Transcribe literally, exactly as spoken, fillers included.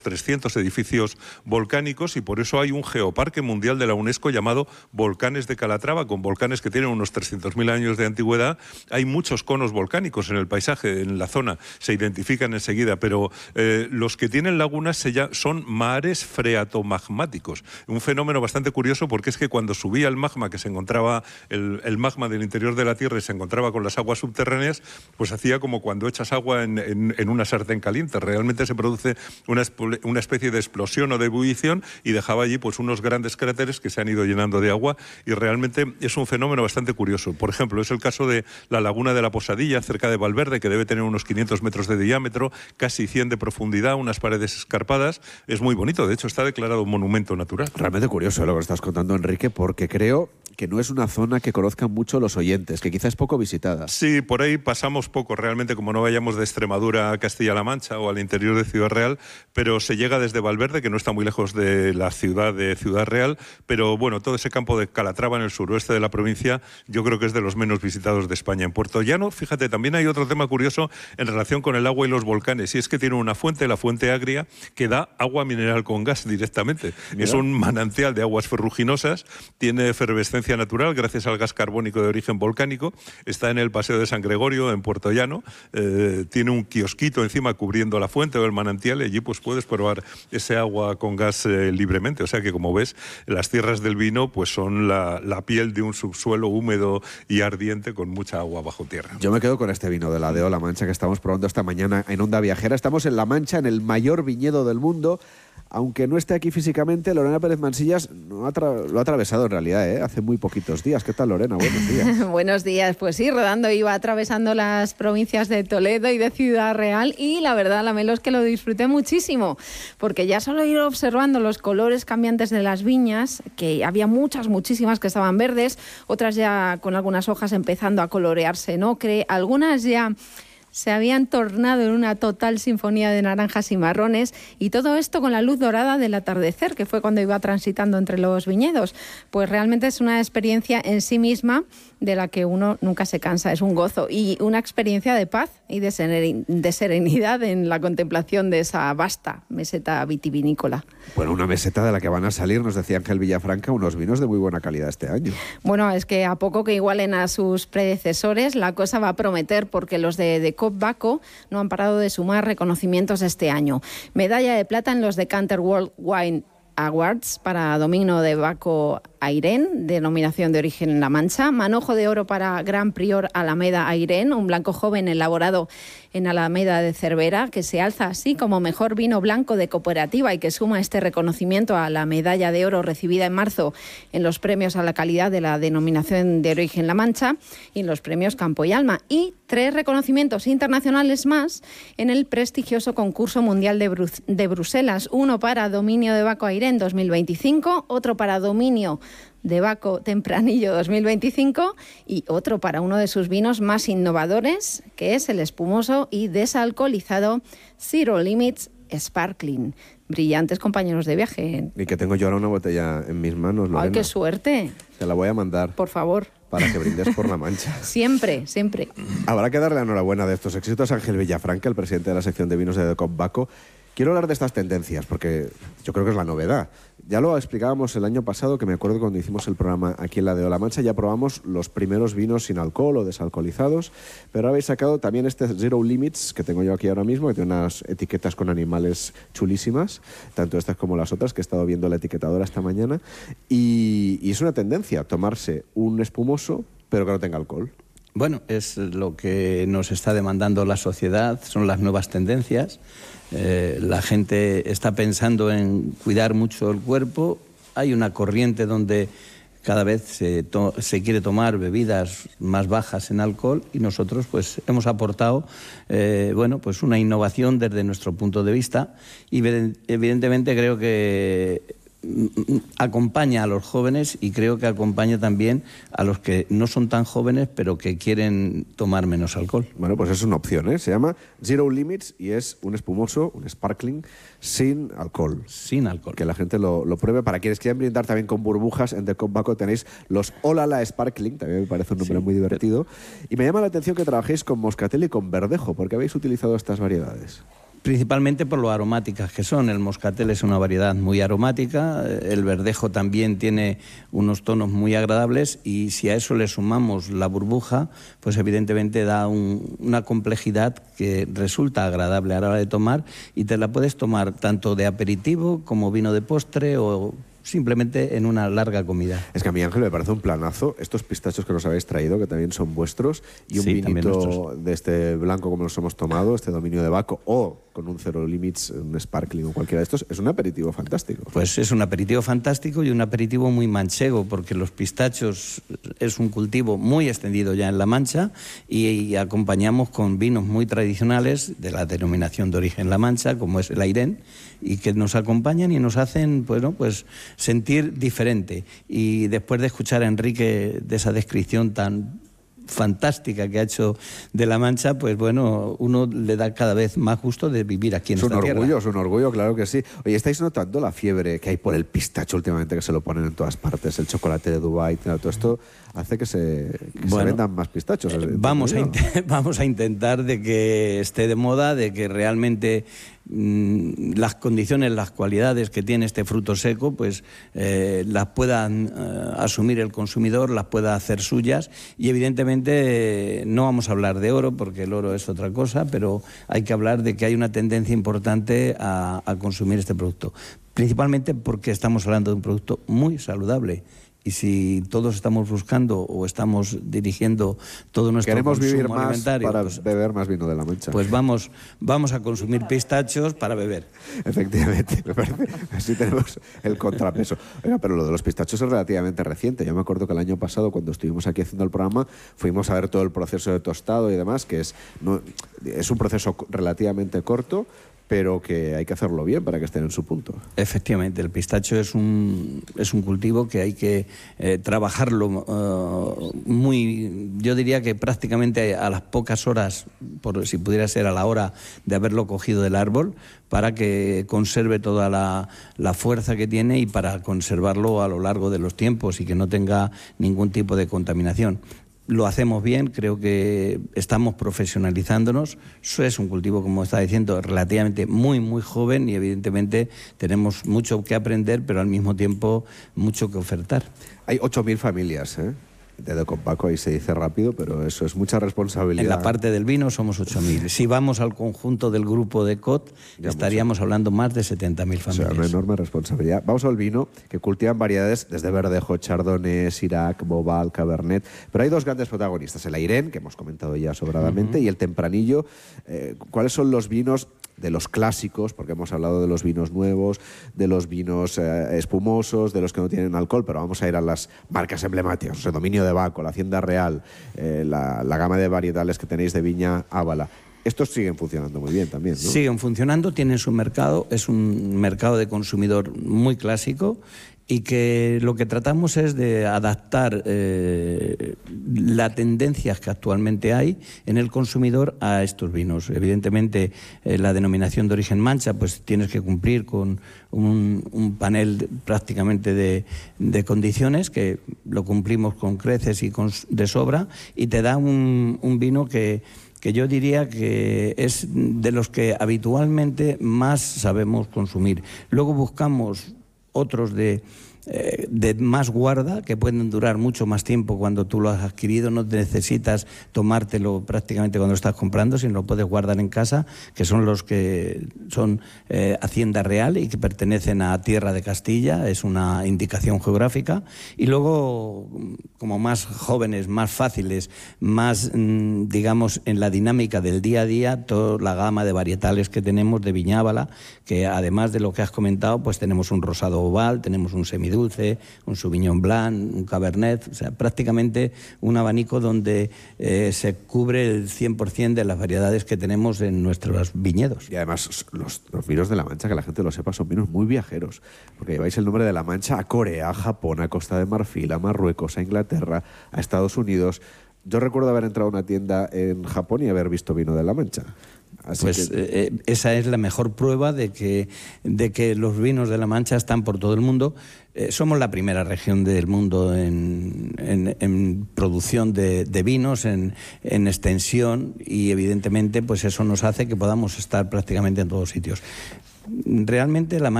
trescientos edificios volcánicos y por eso hay un geoparque mundial de la UNESCO llamado Volcanes de Calatrava, con volcanes que tienen unos trescientos mil años de antigüedad. Hay muchos conos volcánicos en el paisaje, en la zona, se identifican enseguida, pero eh, los que tienen lagunas se llama, son mares freatomagmáticos. Un fenómeno bastante curioso porque es que cuando subía el magma, que se encontraba, el, el magma del interior de la Tierra y se encontraba con las aguas subterráneas, pues hacía como cuando echas agua en, en, en una sartén caliente. Realmente se produce una una especie de explosión o de ebullición y dejaba allí pues unos grandes cráteres que se han ido llenando de agua y realmente es un fenómeno bastante curioso. Por ejemplo, es el caso de la laguna de la Posadilla, cerca de Valverde, que debe tener unos quinientos metros de diámetro, casi cien de profundidad, unas paredes escarpadas. Es muy bonito, de hecho está declarado un monumento natural. Realmente curioso lo que estás contando, Enrique, porque creo que no es una zona que conozcan mucho los oyentes, que quizás es poco visitada. Sí, por ahí pasamos poco, realmente, como no vayamos de Extremadura a Castilla-La Mancha o al interior de Ciudad Real, pero se llega desde Valverde, que no está muy lejos de la ciudad de Ciudad Real, pero bueno, todo ese campo de Calatrava en el suroeste de la provincia, yo creo que es de los menos visitados de España. En Puerto Llano, fíjate, también hay otro tema curioso en relación con el agua y los volcanes, y es que tiene una fuente, la fuente Agria, que da agua mineral con gas directamente. Mira. Es un manantial de aguas ferruginosas, tiene efervescencia natural gracias al gas carbónico de origen volcánico, está en el Paseo de San Gregorio, en Puerto Llano, eh, tiene un kiosquito encima cubriendo la fuente o el manantial, y allí pues puedes probar ese agua con gas eh, libremente. O sea que, como ves, las tierras del vino pues son la, la piel de un subsuelo húmedo y ardiente con mucha agua bajo tierra. Yo me quedo con este vino de la Deo La Mancha que estamos probando esta mañana en Onda Viajera. Estamos en La Mancha, en el mayor viñedo del mundo. Aunque no esté aquí físicamente, Lorena Pérez Mansillas no ha lo ha atravesado en realidad, ¿eh? Hace muy poquitos días. ¿Qué tal, Lorena? Buenos días. Buenos días. Pues sí, rodando iba atravesando las provincias de Toledo y de Ciudad Real y la verdad, la melo es que lo disfruté muchísimo, porque ya solo ir observando los colores cambiantes de las viñas, que había muchas, muchísimas que estaban verdes, otras ya con algunas hojas empezando a colorearse en ocre, algunas ya se habían tornado en una total sinfonía de naranjas y marrones, y todo esto con la luz dorada del atardecer, que fue cuando iba transitando entre los viñedos. Pues realmente es una experiencia en sí misma de la que uno nunca se cansa, es un gozo y una experiencia de paz y de serenidad en la contemplación de esa vasta meseta vitivinícola. Bueno, una meseta de la que van a salir, nos decía Ángel Villafranca, unos vinos de muy buena calidad este año. Bueno, es que a poco que igualen a sus predecesores, la cosa va a prometer, porque los de, de Cop Baco no han parado de sumar reconocimientos este año. Medalla de plata en los Decanter World Wine Awards para Domino de Baco Airén, denominación de origen La Mancha. Manojo de oro para Gran Prior Alameda Airén, un blanco joven elaborado en Alameda de Cervera, que se alza así como mejor vino blanco de cooperativa y que suma este reconocimiento a la medalla de oro recibida en marzo en los premios a la calidad de la denominación de origen La Mancha y en los premios Campo y Alma. Y tres reconocimientos internacionales más en el prestigioso concurso mundial de, Bru- de Bruselas. Uno para Dominio de Baco Airén dos mil veinticinco, otro para Dominio de Baco Tempranillo dos mil veinticinco y otro para uno de sus vinos más innovadores, que es el espumoso y desalcoholizado Zero Limits Sparkling. Brillantes compañeros de viaje. Y que tengo yo ahora una botella en mis manos, Lorena. ¡Ay, qué suerte! Te la voy a mandar. Por favor. Para que brindes por La Mancha. Siempre, siempre. Habrá que darle la enhorabuena de estos éxitos a Ángel Villafranca, el presidente de la sección de vinos de Cop Baco. Quiero hablar de estas tendencias, porque yo creo que es la novedad. Ya lo explicábamos el año pasado, que me acuerdo cuando hicimos el programa aquí en la de La Mancha, ya probamos los primeros vinos sin alcohol o desalcoholizados, pero habéis sacado también este Zero Limits, que tengo yo aquí ahora mismo, que tiene unas etiquetas con animales chulísimas, tanto estas como las otras, que he estado viendo la etiquetadora esta mañana, y, y es una tendencia, tomarse un espumoso, pero que no tenga alcohol. Bueno, es lo que nos está demandando la sociedad, son las nuevas tendencias. Eh, la gente está pensando en cuidar mucho el cuerpo. Hay una corriente donde cada vez se, to- se quiere tomar bebidas más bajas en alcohol y nosotros pues hemos aportado eh, bueno, pues una innovación desde nuestro punto de vista y evidentemente creo que acompaña a los jóvenes y creo que acompaña también a los que no son tan jóvenes pero que quieren tomar menos alcohol. Bueno, pues es una opción, ¿eh? Se llama Zero Limits y es un espumoso, un sparkling sin alcohol. Sin alcohol. Que la gente lo, lo pruebe. Para quienes quieran brindar también con burbujas, en The Cop Baco tenéis los Olala Sparkling, también me parece un nombre sí, muy divertido. Y me llama la atención que trabajéis con moscatel y con verdejo. ¿Por qué habéis utilizado estas variedades? principalmente por lo aromáticas que son. El moscatel es una variedad muy aromática, el verdejo también tiene unos tonos muy agradables y si a eso le sumamos la burbuja, pues evidentemente da un, una complejidad que resulta agradable a la hora de tomar y te la puedes tomar tanto de aperitivo como vino de postre o simplemente en una larga comida. Es que a mí, Ángel, me parece un planazo estos pistachos que nos habéis traído, que también son vuestros, y un sí, vinito de este blanco como los hemos tomado, este dominio de Baco, o con un cero limits, un sparkling o cualquiera de estos, es un aperitivo fantástico. Pues es un aperitivo fantástico y un aperitivo muy manchego, porque los pistachos es un cultivo muy extendido ya en La Mancha y, y acompañamos con vinos muy tradicionales de la denominación de origen La Mancha, como es el Airén, y que nos acompañan y nos hacen, bueno, pues sentir diferente. Y después de escuchar a Enrique de esa descripción tan fantástica que ha hecho de La Mancha, pues bueno, uno le da cada vez más gusto de vivir aquí en esta tierra. Es un orgullo, es un orgullo, claro que sí. Oye, ¿estáis notando la fiebre que hay por el pistacho últimamente, que se lo ponen en todas partes? El chocolate de Dubái, todo esto hace que se, que bueno, se vendan más pistachos. Eh, vamos, a vamos a intentar de que esté de moda, de que realmente mmm, las condiciones, las cualidades que tiene este fruto seco, pues eh, las puedan eh, asumir el consumidor, las pueda hacer suyas y evidentemente eh, no vamos a hablar de oro porque el oro es otra cosa, pero hay que hablar de que hay una tendencia importante a, a consumir este producto, principalmente porque estamos hablando de un producto muy saludable. Y si todos estamos buscando o estamos dirigiendo todo nuestro Queremos consumo vivir más alimentario, para pues, beber más vino de La Mancha. Pues vamos, vamos a consumir pistachos para beber. Efectivamente, me parece. Así tenemos el contrapeso. Oiga, pero lo de los pistachos es relativamente reciente. Yo me acuerdo que el año pasado, cuando estuvimos aquí haciendo el programa, fuimos a ver todo el proceso de tostado y demás, que es, no, es un proceso relativamente corto, pero que hay que hacerlo bien para que estén en su punto. Efectivamente, el pistacho es un, es un cultivo que hay que eh, trabajarlo uh, muy, yo diría que prácticamente a las pocas horas, por si pudiera ser a la hora de haberlo cogido del árbol, para que conserve toda la, la fuerza que tiene y para conservarlo a lo largo de los tiempos y que no tenga ningún tipo de contaminación. Lo hacemos bien, creo que estamos profesionalizándonos. Eso es un cultivo, como estaba diciendo, relativamente muy, muy joven y evidentemente tenemos mucho que aprender, pero al mismo tiempo mucho que ofertar. Hay ocho mil familias, ¿eh? De Decopaco, ahí se dice rápido, pero eso es mucha responsabilidad. En la parte del vino somos ocho mil. Si vamos al conjunto del grupo de C O T, ya estaríamos mucho. hablando más de setenta mil familias. O sea, una enorme responsabilidad. Vamos al vino, que cultivan variedades desde Verdejo, Chardonnay, Syrah, Bobal, Cabernet. Pero hay dos grandes protagonistas, el Airén, que hemos comentado ya sobradamente, uh-huh. y el Tempranillo. Eh, ¿Cuáles son los vinos de los clásicos? Porque hemos hablado de los vinos nuevos, de los vinos eh, espumosos, de los que no tienen alcohol, pero vamos a ir a las marcas emblemáticas, o sea, Dominio de Baco, la Hacienda Real, eh, la, la gama de varietales que tenéis de Viña Ábala. Estos siguen funcionando muy bien también, ¿no? Siguen funcionando, tienen su mercado, es un mercado de consumidor muy clásico y que lo que tratamos es de adaptar eh, las tendencias que actualmente hay en el consumidor a estos vinos. Evidentemente, eh, la denominación de origen Mancha, pues tienes que cumplir con un, un panel prácticamente de, de condiciones que lo cumplimos con creces y con, de sobra y te da un, un vino que... que yo diría que es de los que habitualmente más sabemos consumir. Luego buscamos otros de, eh, de más guarda, que pueden durar mucho más tiempo cuando tú lo has adquirido, no necesitas tomártelo prácticamente cuando lo estás comprando, sino lo puedes guardar en casa, que son los que son eh, Hacienda Real y que pertenecen a Tierra de Castilla, es una indicación geográfica, y luego, como más jóvenes, más fáciles, más, mmm, digamos, en la dinámica del día a día, toda la gama de varietales que tenemos de Viña Ábala, que además de lo que has comentado, pues tenemos un rosado oval, tenemos un semidulce, un sauvignon blanc, un cabernet, o sea, prácticamente un abanico donde eh, se cubre el cien por ciento de las variedades que tenemos en nuestros viñedos. Y además los, los vinos de La Mancha, que la gente lo sepa, son vinos muy viajeros, porque lleváis el nombre de La Mancha a Corea, a Japón, a Costa de Marfil, a Marruecos, a Inglaterra, a Estados Unidos. Yo recuerdo haber entrado a una tienda en Japón y haber visto vino de La Mancha. Así pues que... eh, esa es la mejor prueba de que, de que los vinos de La Mancha están por todo el mundo. Eh, somos la primera región del mundo en, en, en producción de, de vinos, en, en extensión, y evidentemente pues eso nos hace que podamos estar prácticamente en todos sitios. Realmente La Mancha